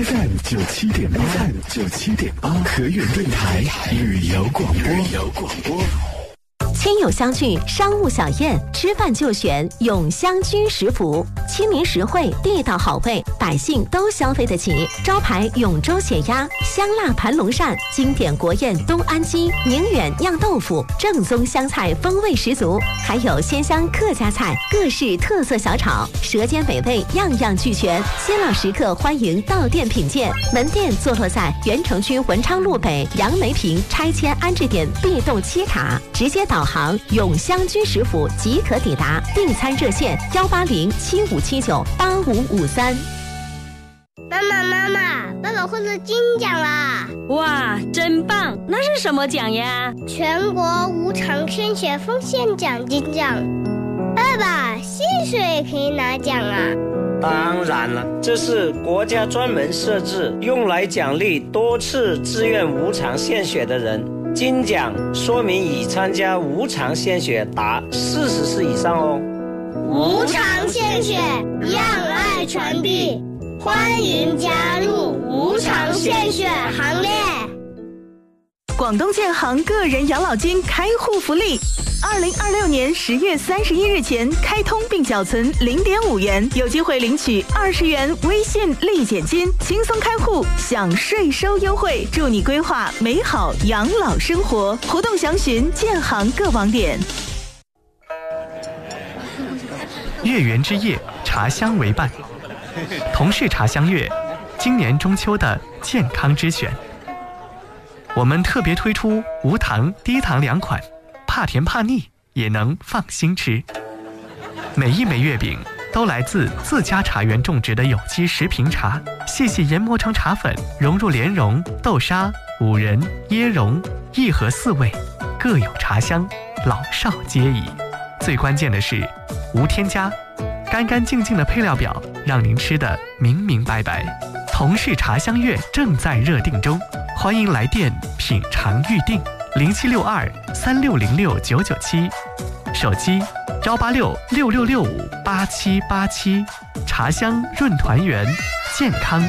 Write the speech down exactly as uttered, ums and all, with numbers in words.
F M 九七点八 ，F M 九七点八，河源电台旅游广播。旅游广播。 亲友相聚，商务小宴，吃饭就选永香居食府，亲民实惠，地道好味，百姓都消费得起。招牌永州血鸭、香辣盘龙鳝，经典国宴东安鸡、宁远酿豆腐，正宗湘菜风味十足，还有鲜香客家菜，各式特色小炒，舌尖美味样样俱全。新老食客欢迎到店品鉴。门店坐落在原城区文昌路北杨梅坪拆迁安置点 B 栋七塔，直接导航永香居食府即可抵达。订餐热线幺八零七五七九八五五三。 妈妈妈妈，爸爸获得金奖啦！ 哇，真棒！那是什么奖呀？ 全国无偿献血奉献奖金奖。爸爸，献血也可以拿奖啊？ 当然了，这是国家专门设置用来奖励多次自愿无偿献血的人。金奖说明已参加无偿献血达四十次以上哦。 无偿献血，让爱传递，欢迎加入无偿献血行列。 广东建行个人养老金开户福利，二零二六年十月三十一日前开通并缴存零点五元，有机会领取二十元微信立减金，轻松开户享税收优惠，助你规划美好养老生活。活动详询建行各网点。 月圆之夜，茶香为伴，同是茶香月，今年中秋的健康之选。我们特别推出无糖低糖两款，怕甜怕腻也能放心吃。每一枚月饼都来自自家茶园种植的有机食品茶，细细研磨成茶粉，融入莲蓉、豆沙、五仁、椰蓉，一盒四味，各有茶香，老少皆宜。最关键的是无添加，干干净净的配料表让您吃得明明白白。同是茶香月正在热定中，欢迎来电品尝预定零七六二三六零六九九七，手机幺八六六六六五八七八七。茶香润团圆，健康